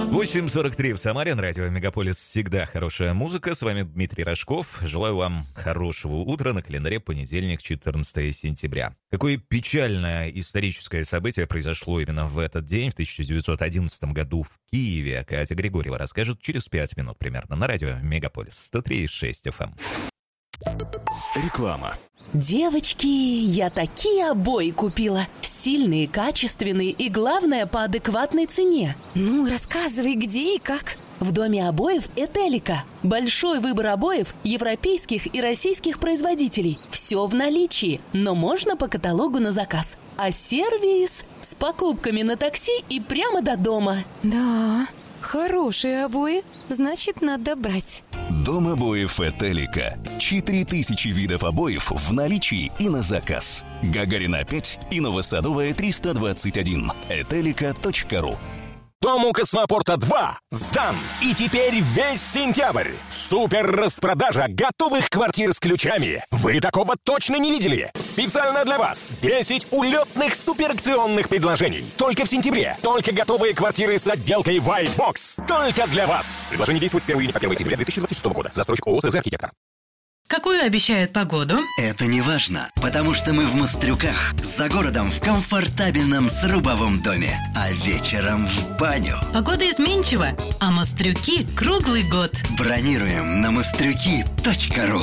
8:43 в Самаре. На радио Мегаполис всегда хорошая музыка. С вами Дмитрий Рожков. Желаю вам хорошего утра. На календаре понедельник, 14 сентября. Какое печальное историческое событие произошло именно в этот день, в 1911 году в Киеве. Катя Григорьева расскажет через 5 минут примерно на радио Мегаполис 103,6 FM. Реклама. Девочки, я такие обои купила. Стильные, качественные и, главное, по адекватной цене. Ну, рассказывай, где и как. В доме обоев «Этелика». Большой выбор обоев европейских и российских производителей. Все в наличии, но можно по каталогу на заказ. А сервис с покупками на такси и прямо до дома. Да, хорошие обои, значит, надо брать. Дом обоев «Этелика». 4000 видов обоев в наличии и на заказ. Гагарина 5 и Новосадовая 321. Этелика.ру. Дом у Космопорта 2 сдан! И теперь весь сентябрь супер распродажа готовых квартир с ключами. Вы такого точно не видели. Специально для вас 10 улетных суперакционных предложений. Только в сентябре. Только готовые квартиры с отделкой White Box. Только для вас. Предложение действует с 1 июня по 1 сентября 2026 года. Застройщик ООО «СЗ Архитектор». Какую обещают погоду? Это не важно, потому что мы в Мострюках, за городом в комфортабельном срубовом доме, а вечером в баню. Погода изменчива, а Мострюки круглый год. Бронируем на мострюки.ру.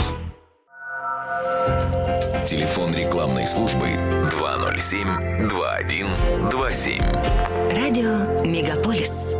Телефон рекламной службы 207-2127. Радио Мегаполис.